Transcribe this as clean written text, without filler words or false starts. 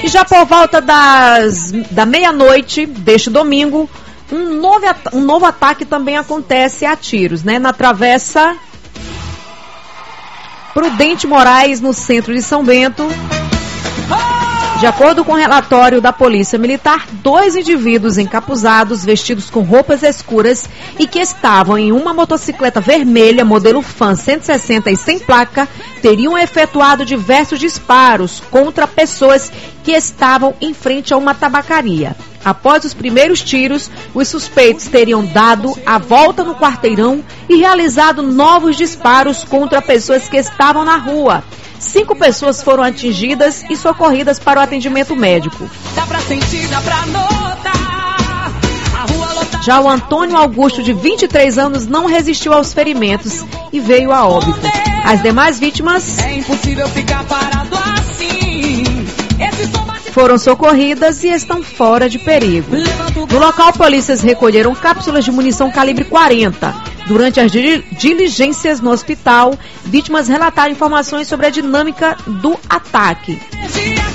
E já por volta da meia-noite deste domingo, um novo ataque também acontece a tiros, né? Na Travessa Prudente Moraes, no centro de São Bento. De acordo com o relatório da Polícia Militar, 2 indivíduos encapuzados, vestidos com roupas escuras e que estavam em uma motocicleta vermelha, modelo Fan 160 e sem placa, teriam efetuado diversos disparos contra pessoas que estavam em frente a uma tabacaria. Após os primeiros tiros, os suspeitos teriam dado a volta no quarteirão e realizado novos disparos contra pessoas que estavam na rua. 5 pessoas foram atingidas e socorridas para o atendimento médico. Já o Antônio Augusto, de 23 anos, não resistiu aos ferimentos e veio a óbito. As demais vítimas foram socorridas e estão fora de perigo. No local, polícias recolheram cápsulas de munição calibre 40. Durante as diligências no hospital, vítimas relataram informações sobre a dinâmica do ataque.